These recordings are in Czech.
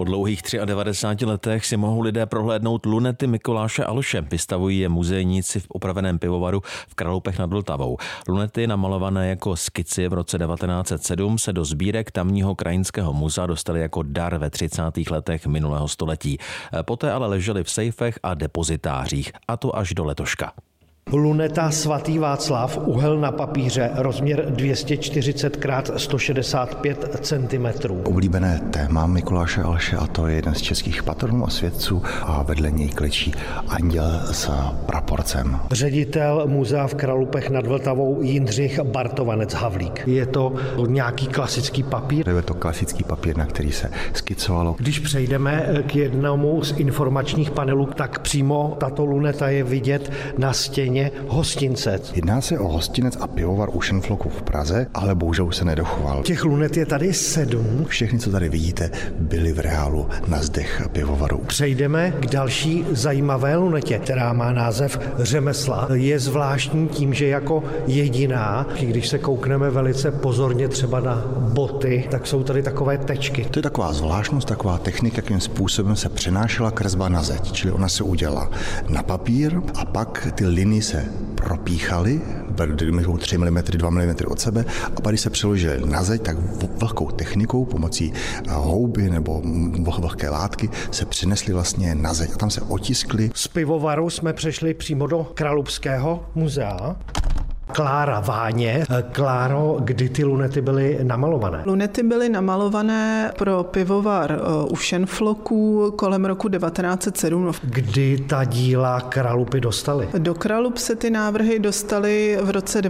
Po dlouhých 93 letech si mohou lidé prohlédnout lunety Mikuláše Alše. Vystavují je muzejníci v opraveném pivovaru v Kralupech nad Vltavou. Lunety namalované jako skici v roce 1907 se do sbírek tamního krajinského muzea dostaly jako dar ve 30. letech minulého století. Poté ale ležely v sejfech a depozitářích, a to až do letoška. Luneta Svatý Václav, úhel na papíře, rozměr 240 x 165 cm. Oblíbené téma Mikuláše Alše, a to je jeden z českých patronů a svědců, a vedle něj klečí anděl s praporcem. Ředitel muzea v Kralupech nad Vltavou Jindřich Bartovanec Havlík. Je to nějaký klasický papír? Je to klasický papír, na který se skicovalo. Když přejdeme k jednomu z informačních panelů, tak přímo tato luneta je vidět na stěně hostince. Jedná se o hostinec a pivovar u Šenfloku v Praze, ale bohužel už se nedochoval. Těch lunet je tady 7. Všechny, co tady vidíte, byly v reálu na zdech pivovaru. Přejdeme k další zajímavé lunetě, která má název Řemesla. Je zvláštní tím, že jako jediná, když se koukneme velice pozorně třeba na boty, tak jsou tady takové tečky. To je taková zvláštnost, taková technika, jakým způsobem se přenášela kresba na zeď, čili ona se udělala na papír a pak ty linie se propíchaly, 3 mm, 2 mm od sebe, a pak když se přeložily na zeď, tak vlhkou technikou pomocí houby nebo vlhké látky se přinesly vlastně na zeď a tam se otiskly. Z pivovaru jsme přešli přímo do Kralupského muzea. Klára Váně. Kláro, kdy ty lunety byly namalované? Lunety byly namalované pro pivovar u Šenfloků kolem roku 1907. Kdy ta díla Kralupy dostaly? Do Kralup se ty návrhy dostaly v roce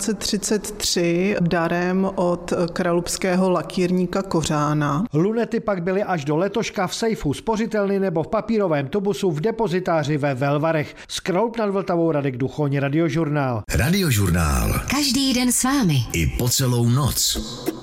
1933 darem od kralupského lakírníka Kořána. Lunety pak byly až do letoška v sejfu spořitelny nebo v papírovém tubusu v depozitáři ve Velvarech. Z Kralup nad Vltavou Radek Duchoň, Radiožurnál. Radiožurnál. Každý den s vámi. I po celou noc.